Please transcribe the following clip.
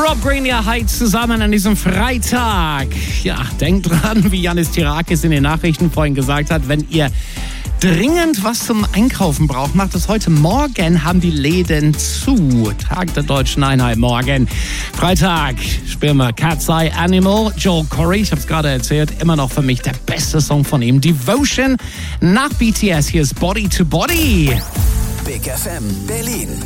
Rob Green, ja, heute zusammen an diesem Freitag. Ja, denkt dran, wie Janis Tirakis in den Nachrichten vorhin gesagt hat, wenn ihr dringend was zum Einkaufen braucht, macht es heute. Morgen haben die Läden zu. Tag der Deutschen Einheit morgen. Freitag spielen wir Cat's Eye Animal. Joel Corey, ich habe es gerade erzählt, immer noch für mich der beste Song von ihm. Devotion nach BTS. Hier ist Body to Body. Big FM Berlin.